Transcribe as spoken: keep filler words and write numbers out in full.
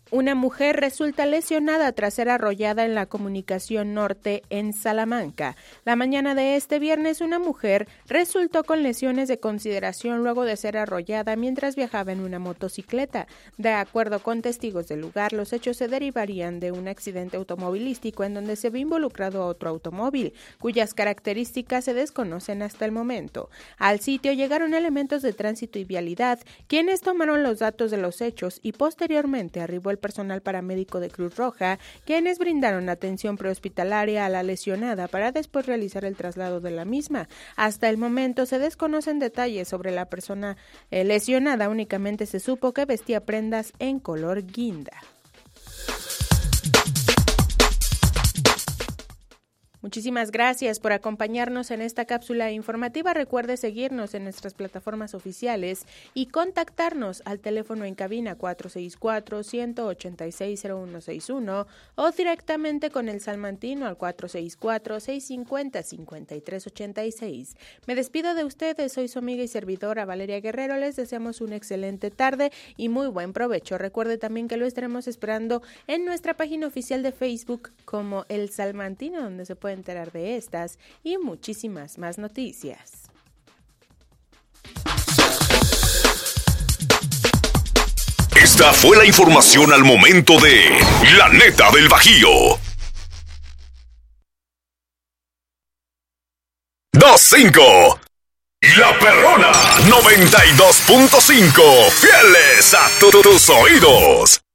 Una mujer resulta lesionada tras ser arrollada en la Comunicación Norte en Salamanca. La mañana de este viernes, una mujer resultó con lesiones de consideración luego de ser arrollada mientras viajaba en una motocicleta. De acuerdo con testigos del lugar, los hechos se derivarían de un accidente automovilístico en donde se ve involucrado otro automóvil, cuyas características se desconocen hasta el momento. Al sitio llegaron elementos de tránsito y vialidad, quienes tomaron los datos de los hechos y posteriormente arribó el personal paramédico de Cruz Roja, quienes brindaron atención prehospitalaria a la lesionada para después realizar el traslado de la misma. Hasta el momento se desconocen detalles sobre la persona eh, lesionada, únicamente se supo que vestía prendas en color guinda. Muchísimas gracias por acompañarnos en esta cápsula informativa. Recuerde seguirnos en nuestras plataformas oficiales y contactarnos al teléfono en cabina cuatro seis cuatro, uno ocho seis, cero uno seis uno o directamente con el salmantino al cuatro seis cuatro, seis cinco cero, cinco tres ocho seis. Me despido de ustedes, soy su amiga y servidora Valeria Guerrero. Les deseamos una excelente tarde y muy buen provecho. Recuerde también que lo estaremos esperando en nuestra página oficial de Facebook como El Salmantino, donde se puede enterar de estas y muchísimas más noticias. Esta fue la información al momento de La Neta del Bajío. dos cinco. La Perrona noventa y dos punto cinco. Fieles a tu- tus oídos.